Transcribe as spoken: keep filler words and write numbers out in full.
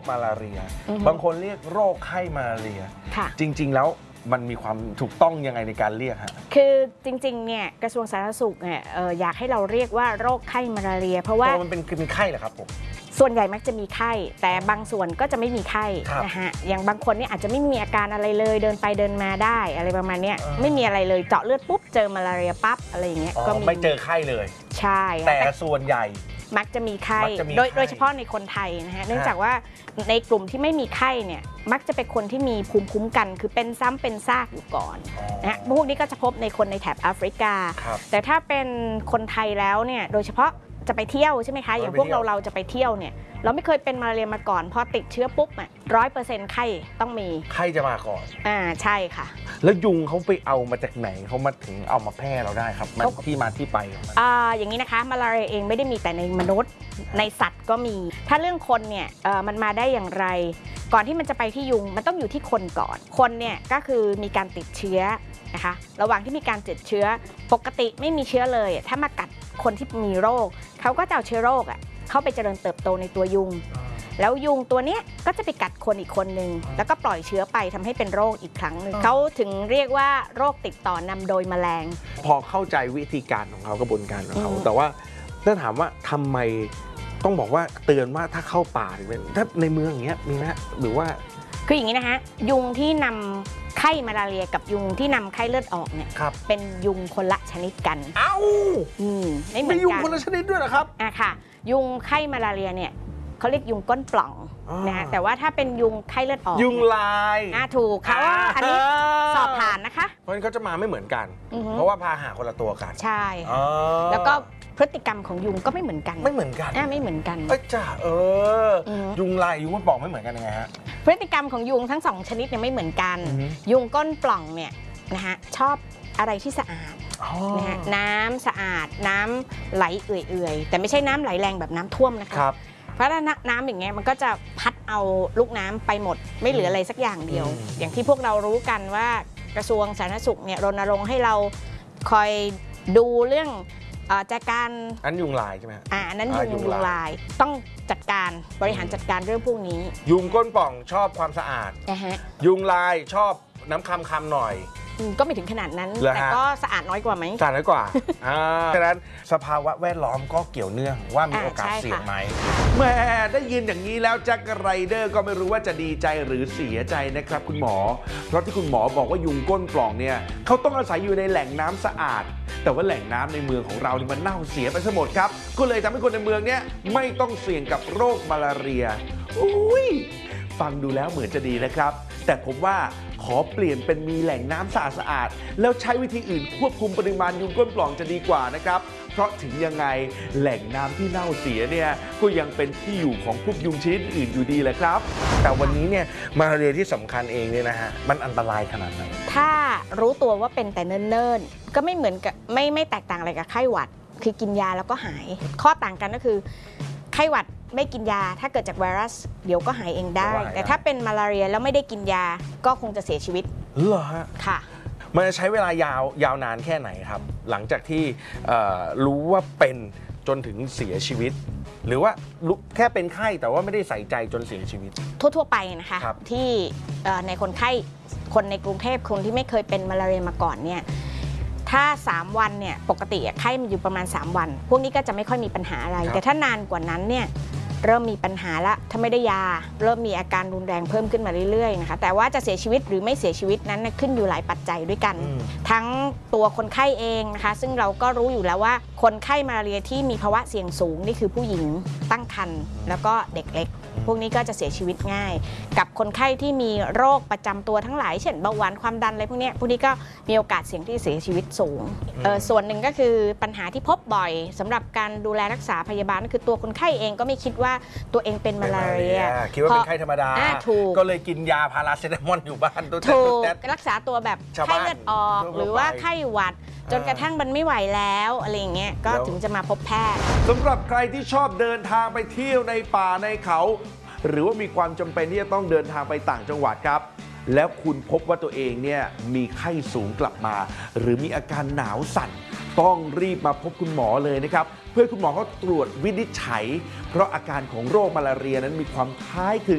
มาลาเรียบางคนเรียกโรคไข้มาลาเรียจริงๆแล้วมันมีความถูกต้องยังไงในการเรียกฮะคือจริงๆเนี่ยกระทรวงสาธารณสุขเนี่ยอยากให้เราเรียกว่าโรคไข้มาลาเรียเพราะว่ามันเป็นเป็นไข้เหรอครับผมส่วนใหญ่มักจะมีไข้แต่บางส่วนก็จะไม่มีไข้นะฮะอย่างบางคนเนี่ยอาจจะไม่มีอาการอะไรเลยเดินไปเดินมาได้อะไรประมาณนี้ไม่มีอะไรเลยเจาะเลือดปุ๊บเจอมาลาเรียปั๊บอะไรอย่างเงี้ยก็ไม่เจอไข้เลยใช่แต่ส่วนใหญ่มักจะมีไข้โดยโดยเฉพาะในคนไทยนะฮะเนื่องจากว่าในกลุ่มที่ไม่มีไข้เนี่ยมักจะเป็นคนที่มีภูมิคุ้มกันคือเป็นซ้ำเป็นซากอยู่ก่อนนะฮะพวกนี้ก็จะพบในคนในแถบแอฟริกาแต่ถ้าเป็นคนไทยแล้วเนี่ยโดยเฉพาะจะไปเที่ยวใช่ไหมคะอย่างพวกเราเราจะไปเที่ยวเนี่ยเราไม่เคยเป็นมาลาเรียมาก่อนพอติดเชื้อปุ๊บอ่ะร้อยเปอร์เซ็นต์ไข้ต้องมีไข้จะมาก่อนอ่าใช่ค่ะแล้วยุงเขาไปเอามาจากไหนเขามาถึงเอามาแพร่เราได้ครับมันที่มาที่ไปของมันอ่าอย่างนี้นะคะมาลาเรียเองไม่ได้มีแต่ในมนุษย์ในสัตว์ก็มีถ้าเรื่องคนเนี่ยเอ่อมันมาได้อย่างไรก่อนที่มันจะไปที่ยุงมันต้องอยู่ที่คนก่อนคนเนี่ยก็คือมีการติดเชื้อนะคะระหว่างที่มีการติดเชื้อปกติไม่มีเชื้อเลยถ้ามากัดคนที่มีโรคเขาก็จะเอาเชื้อโรคอ่ะเข้าไปเจริญเติบโตในตัวยุงแล้วยุงตัวนี้ก็จะไปกัดคนอีกคนนึงแล้วก็ปล่อยเชื้อไปทำให้เป็นโรคอีกครั้งหนึ่งเขาถึงเรียกว่าโรคติดต่อนำโดยแมลงพอเข้าใจวิธีการของเขากระบวนการของเขาแต่ว่าถ้าถามว่าทำไมต้องบอกว่าเตือนว่าถ้าเข้าป่าหรือถ้าในเมืองอย่างเงี้ยมีไหมหรือว่าคืออย่างนี้นะคะยุงที่นำไข้มาลาเรียกับยุงที่นำไข้เลือดออกเนี่ยเป็นยุงคนละชนิดกันเอ้าอืมไม่เหมือนกันยุงคนละชนิดด้วยเหรอครับอ่ะค่ะยุงไข้มาลาเรียเนี่ยเขาเรียกยุงก้นปล่องนะฮะแต่ว่าถ้าเป็นยุงไข้เลือดออกยุงลายอ่ะถูกค่ะว่าอันนี้สอบผ่านนะคะเพราะฉะนั้นเขาจะมาไม่เหมือนกันเพราะว่าพาหะคนละตัวกันใช่แล้วก็พฤติกรรมของยุงก็ไม่เหมือนกันไม่เหมือนกันไม่เหมือนกันเอ้จ้าเออยุงลายยุงก้นปล่องไม่เหมือนกันยังไงฮะพฤติกรรมของยุงทั้งสองชนิดเนี่ยไม่เหมือนกันยุงก้นปล่องเนี่ยนะฮะชอบอะไรที่สะอาดนะฮะน้ำสะอาดน้ำไหลเอื่อยๆแต่ไม่ใช่น้ำไหลแรงแบบน้ำท่วมนะคะเพราะน้ำอย่างเงี้ยมันก็จะพัดเอาลูกน้ำไปหมดไม่เหลืออะไรสักอย่างเดียวอย่างที่พวกเรารู้กันว่ากระทรวงสาธารณสุขเนี่ยรณรงค์ให้เราคอยดูเรื่องจัดการอันยุงลายใช่ไหมอ่านั้นยุงยุงลายต้องจัดการบริหารจัดการเรื่องพวกนี้ยุงก้นป่องชอบความสะอาดยุงลายชอบน้ำคำคำหน่อยก็ไม่ถึงขนาดนั้นแต่ก็สะอาดน้อยกว่าไหมสะอาดน้อยกว่าฉะนั้นสภาวะแวดล้อมก็เกี่ยวเนื่องว่ามีโอกาสเสี่ยงไหมแม่ได้ยินอย่างนี้แล้วแจ็คไรเดอร์ก็ไม่รู้ว่าจะดีใจหรือเสียใจนะครับคุณหมอเพราะที่คุณหมอบอกว่ายุงก้นปล่องเนี่ยเขาต้องอาศัยอยู่ในแหล่งน้ำสะอาดแต่ว่าแหล่งน้ำในเมืองของเรานี่มันเน่าเสียไปซะหมดครับก็เลยทำให้คนในเมืองเนี่ยไม่ต้องเสี่ยงกับโรคมาลาเรียอุ้ยฟังดูแล้วเหมือนจะดีนะครับแต่ผมว่าขอเปลี่ยนเป็นมีแหล่งน้ำสะอาดสะอาดแล้วใช้วิธีอื่นควบคุมปริมาณยุงก้นปล่องจะดีกว่านะครับเพราะถึงยังไงแหล่งน้ำที่เน่าเสียเนี่ยก็ยังเป็นที่อยู่ของพวกยุงชนิดอื่นอยู่ดีแหละครับแต่วันนี้เนี่ยมาลาเรียที่สำคัญเองเนี่ยนะฮะมันอันตรายขนาดไหนถ้ารู้ตัวว่าเป็นแต่เนิ่นๆก็ไม่เหมือนกับไม่ไม่แตกต่างอะไรกับไข้หวัดคือกินยาแล้วก็หายข้อต่างกันก็คือไข้หวัดไม่กินยาถ้าเกิดจากไวรัสเดี๋ยวก็หายเองได้แต่ถ้าเป็นมาลาเรียแล้วไม่ได้กินยาก็คงจะเสียชีวิตเหรอฮะค่ะมันจะใช้เวลายาวยาวนานแค่ไหนครับหลังจากที่รู้ว่าเป็นจนถึงเสียชีวิตหรือว่าแค่เป็นไข้แต่ว่าไม่ได้ใส่ใจจนเสียชีวิตทั่วๆไปนะคะที่ในคนไข้คนในกรุงเทพคนที่ไม่เคยเป็นมาลาเรียมาก่อนเนี่ยถ้าสามวันเนี่ยปกติไข้มันอยู่ประมาณสามวันพวกนี้ก็จะไม่ค่อยมีปัญหาอะไรแต่ถ้านานกว่านั้นเนี่ยเริ่มมีปัญหาละถ้าไม่ได้ยาเริ่มมีอาการรุนแรงเพิ่มขึ้นมาเรื่อยๆนะคะแต่ว่าจะเสียชีวิตหรือไม่เสียชีวิตนั้นขึ้นอยู่หลายปัจจัยด้วยกันทั้งตัวคนไข้เองนะคะซึ่งเราก็รู้อยู่แล้วว่าคนไข้มาลาเรียที่มีภาวะเสี่ยงสูงนี่คือผู้หญิงตั้งครรภ์แล้วก็เด็กเล็กพวกนี้ก็จะเสียชีวิตง่ายกับคนไข้ที่มีโรคประจำตัวทั้งหลายเช่นเบาหวานความดันอะไรพวกนี้พวกนี้ก็มีโอกาสเสี่ยงที่เสียชีวิตสูงส่วนหนึ่งก็คือปัญหาที่พบบ่อยสำหรับการดูแลรักษาพยาบาลก็คือตัวคนไข้เองก็ไม่คิดว่าตัวเองเป็นมาลาเรียคิดว่าเป็นไข้ธรรมดาก็เลยกินยาพาราเซตามอลอยู่บ้านตัวแทรักษาตัวแบบไข้เลือดออกหรือว่าไข้หวัดจนกระทั่งมันไม่ไหวแล้วอะไรอย่างเงี้ยก็ถึงจะมาพบแพทย์สำหรับใครที่ชอบเดินทางไปเที่ยวในป่าในเขาหรือว่ามีความจำเป็นที่จะต้องเดินทางไปต่างจังหวัดครับแล้วคุณพบว่าตัวเองเนี่ยมีไข้สูงกลับมาหรือมีอาการหนาวสั่นต้องรีบมาพบคุณหมอเลยนะครับเพื่อคุณหมอเขาตรวจวินิจฉัยเพราะอาการของโรคมาลาเรียนั้นมีความคล้ายคลึง